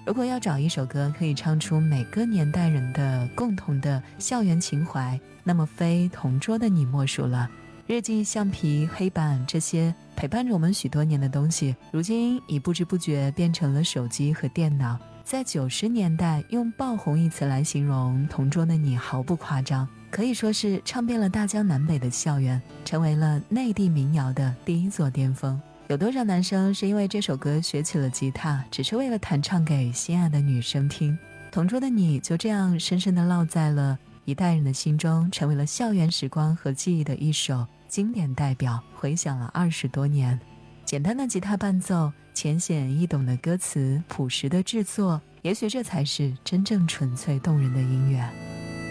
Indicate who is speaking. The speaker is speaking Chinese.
Speaker 1: 如果要找一首歌可以唱出每个年代人的共同的校园情怀，那么非同桌的你莫属了。日记、橡皮、黑板，这些陪伴着我们许多年的东西，如今已不知不觉变成了手机和电脑。在90年代，用爆红一词来形容同桌的你毫不夸张，可以说是唱遍了大江南北的校园，成为了内地民谣的第一座巅峰。有多少男生是因为这首歌学起了吉他，只是为了弹唱给心爱的女生听？同桌的你就这样深深地烙在了一代人的心中，成为了校园时光和记忆的一首经典代表，回响了20多年。简单的吉他伴奏，浅显易懂的歌词，朴实的制作，也许这才是真正纯粹动人的音乐。